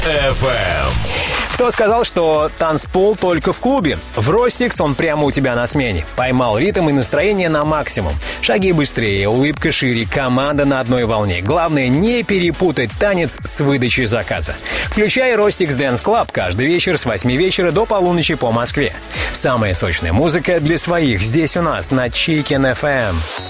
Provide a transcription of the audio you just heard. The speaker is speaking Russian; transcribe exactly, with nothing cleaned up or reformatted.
эф эм. Кто сказал, что танцпол только в клубе? В Ростикс он прямо у тебя на смене. Поймал ритм и настроение на максимум. Шаги быстрее, улыбка шире, команда на одной волне. Главное, не перепутать танец с выдачей заказа. Включай Ростикс Dance Club каждый вечер с восьми вечера до полуночи по Москве. Самая сочная музыка для своих здесь у нас на Chicken эф эм.